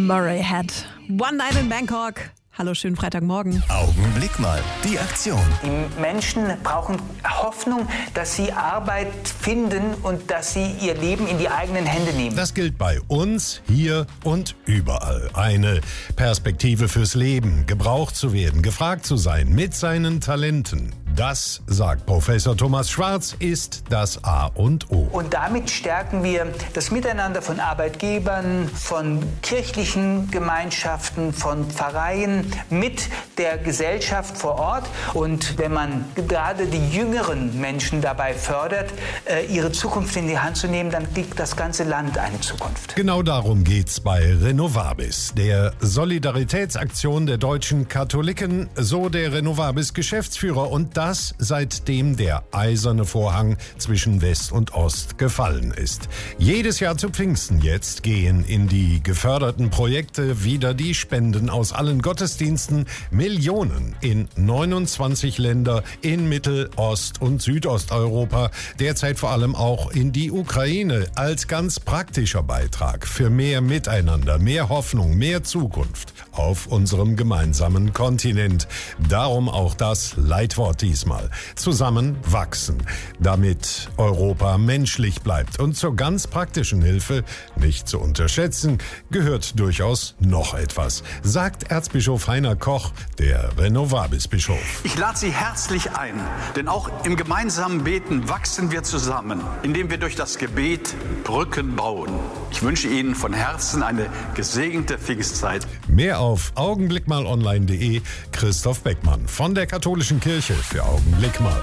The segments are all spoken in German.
Murray Head. One Night in Bangkok. Hallo, schönen Freitagmorgen. Augenblick mal, die Aktion. Die Menschen brauchen Hoffnung, dass sie Arbeit finden und dass sie ihr Leben in die eigenen Hände nehmen. Das gilt bei uns, hier und überall. Eine Perspektive fürs Leben, gebraucht zu werden, gefragt zu sein mit seinen Talenten. Das, sagt Professor Thomas Schwarz, ist das A und O. Und damit stärken wir das Miteinander von Arbeitgebern, von kirchlichen Gemeinschaften, von Pfarreien mit der Gesellschaft vor Ort. Und wenn man gerade die jüngeren Menschen dabei fördert, ihre Zukunft in die Hand zu nehmen, dann kriegt das ganze Land eine Zukunft. Genau darum geht's bei Renovabis, der Solidaritätsaktion der deutschen Katholiken, so der Renovabis-Geschäftsführer. Und das seitdem der eiserne Vorhang zwischen West und Ost gefallen ist. Jedes Jahr zu Pfingsten jetzt gehen in die geförderten Projekte wieder die Spenden aus allen Gottesdiensten, Millionen in 29 Länder in Mittel-, Ost- und Südosteuropa, derzeit vor allem auch in die Ukraine als ganz praktischer Beitrag für mehr Miteinander, mehr Hoffnung, mehr Zukunft auf unserem gemeinsamen Kontinent. Darum auch das Leitwort diesmal. Zusammen wachsen, damit Europa menschlich bleibt. Und zur ganz praktischen Hilfe, nicht zu unterschätzen, gehört durchaus noch etwas, sagt Erzbischof Heiner Koch, der Renovabis-Bischof. Ich lade Sie herzlich ein, denn auch im gemeinsamen Beten wachsen wir zusammen, indem wir durch das Gebet Brücken bauen. Ich wünsche Ihnen von Herzen eine gesegnete Pfingstzeit. Mehr auf augenblickmalonline.de. Christoph Beckmann von der Katholischen Kirche für Augenblick mal.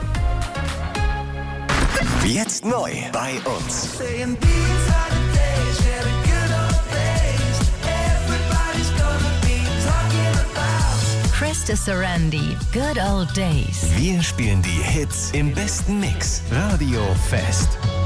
Jetzt neu bei uns. Krista Sarandi, Good Old Days. Wir spielen die Hits im besten Mix. Radio Fest.